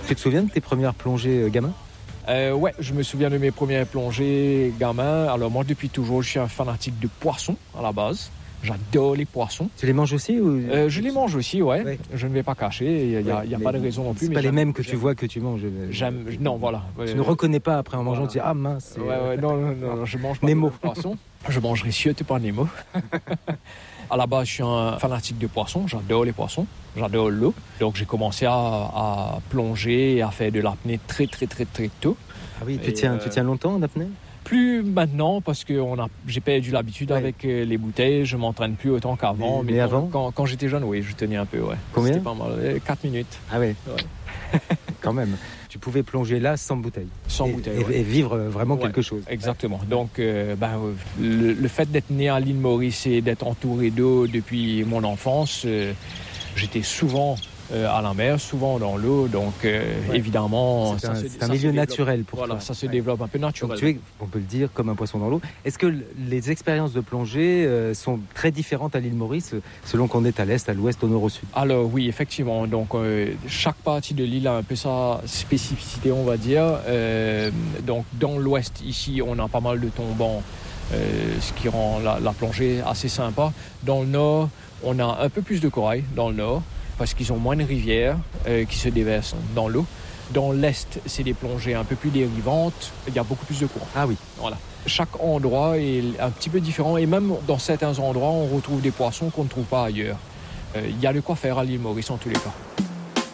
Tu te souviens de tes premières plongées gamin ? Ouais, je me souviens de mes premières plongées gamin. Alors moi, depuis toujours, je suis un fanatique de poissons à la base. J'adore les poissons. Tu les manges aussi ou... Je les mange aussi, ouais. Je ne vais pas cacher, il n'y a pas de raison non plus. C'est pas les mêmes que tu vois que tu manges. Non, voilà. Tu ne reconnais pas après en mangeant, tu dis « Ah mince !» Non, je mange pas Nemo. de poissons. Je mangerai surtout pas Nemo. À la base, je suis un fanatique de poissons. J'adore les poissons. J'adore l'eau. Donc, j'ai commencé à plonger et à faire de l'apnée très, très, très, très tôt. Ah oui, tu tiens longtemps en apnée ? Plus maintenant parce que j'ai perdu l'habitude avec les bouteilles. Je m'entraîne plus autant qu'avant. Mais avant quand j'étais jeune, oui, je tenais un peu. Ouais. Combien ? C'était pas mal. 4 minutes. Ah ouais. Quand même. Tu pouvais plonger là sans bouteille. Sans bouteille, et vivre vraiment quelque chose. Exactement. Donc, le fait d'être né à l'île Maurice et d'être entouré d'eau depuis mon enfance, j'étais souvent à la mer, souvent dans l'eau. Donc, évidemment, c'est un milieu naturel pour toi. Voilà, ça se développe un peu naturellement. Donc, tu es, on peut le dire, comme un poisson dans l'eau. Est-ce que les expériences de plongée sont très différentes à l'île Maurice, selon qu'on est à l'est, à l'ouest, au nord, au sud ? Alors oui, effectivement. Donc chaque partie de l'île a un peu sa spécificité, on va dire. Donc dans l'ouest, ici, on a pas mal de tombants, ce qui rend la plongée assez sympa. Dans le nord, on a un peu plus de corail dans le nord, parce qu'ils ont moins de rivières qui se déversent dans l'eau. Dans l'est, c'est des plongées un peu plus dérivantes. Il y a beaucoup plus de courant. Ah oui. Voilà. Chaque endroit est un petit peu différent. Et même dans certains endroits, on retrouve des poissons qu'on ne trouve pas ailleurs. Il y a de quoi faire à l'île Maurice en tous les cas.